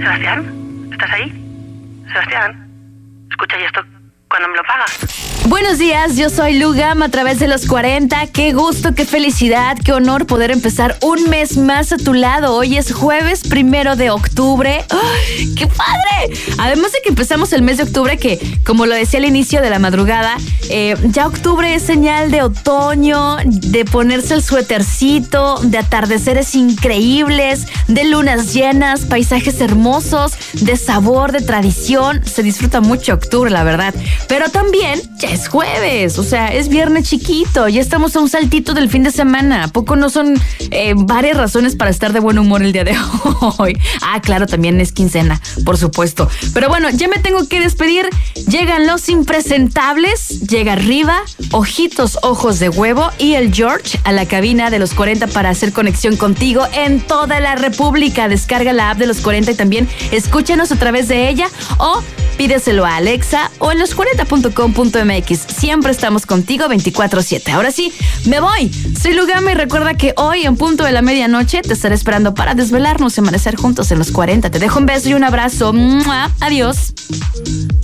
Sebastián, ¿estás ahí? Sebastián, escucha, ¿y esto cuándo me lo pagas? Buenos días, yo soy Lu Gama a través de los 40. Qué gusto, qué felicidad, qué honor poder empezar un mes más a tu lado. Hoy es jueves 1 de octubre. ¡Ay, qué padre! Además de que empezamos el mes de octubre, que como lo decía al inicio de la madrugada, ya octubre es señal de otoño, de ponerse el suétercito, de atardeceres increíbles, de lunas llenas, paisajes hermosos, de sabor, de tradición. Se disfruta mucho octubre, la verdad. Pero también ya es jueves, o sea, es viernes chiquito, ya estamos a un saltito del fin de semana. ¿A poco no son varias razones para estar de buen humor el día de hoy? Ah, claro, también es quincena, por supuesto. Pero bueno, ya me tengo que despedir. Llegan los impresentables, llega Riva, Ojitos Ojos de Huevo y el George a la cabina de los 40 para hacer conexión contigo en toda la República. Descarga la app de los 40 y también escúchanos a través de ella o pídeselo a Alexa o en los40.com.mx. Siempre estamos contigo 24/7. Ahora sí, me voy. Soy Lu Gama y recuerda que hoy en punto de la medianoche te estaré esperando para desvelarnos y amanecer juntos en los 40. Te dejo un beso y un abrazo. ¡Mua! Adiós.